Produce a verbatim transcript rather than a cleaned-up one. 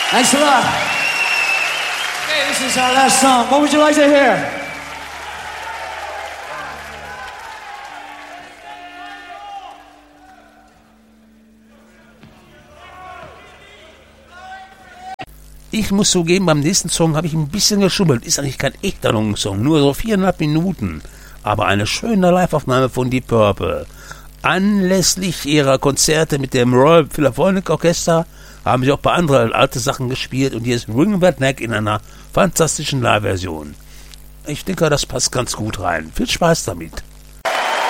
Thanks a lot. Okay, this is our last song. What would you like to hear? Ich muss zugeben, beim nächsten Song habe ich ein bisschen geschummelt. Ist eigentlich kein echter Song, nur so viereinhalb Minuten. Aber eine schöne Live-Aufnahme von Deep Purple. Anlässlich ihrer Konzerte mit dem Royal Philharmonic Orchester haben sie auch bei anderen alte Sachen gespielt. Und hier ist Ring That Neck in einer fantastischen Live-Version. Ich denke, das passt ganz gut rein. Viel Spaß damit.